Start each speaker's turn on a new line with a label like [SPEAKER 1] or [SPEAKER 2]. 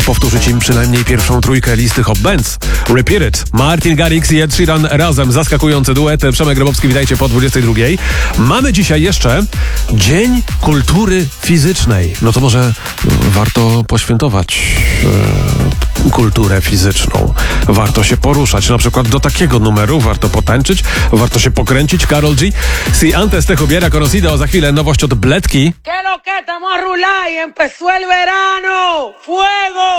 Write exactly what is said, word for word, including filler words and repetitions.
[SPEAKER 1] powtórzyć im przynajmniej pierwszą trójkę listy Hot Bands. Repeat It. Martin Garrix i Ed Sheeran razem. Zaskakujący duet. Przemek Grabowski, witajcie po dwudziestej drugiej. Mamy dzisiaj jeszcze Dzień Kultury Fizycznej. No to może warto poświętować e, kulturę fizyczną. Warto się poruszać. Na przykład do takiego numeru warto potańczyć, warto się pokręcić. Karol G. Si antes te hubiera conocido. Za chwilę nowość od Bledki.
[SPEAKER 2] ¿Qué lo que estamos a rular y empezó el verano? ¡Fuego!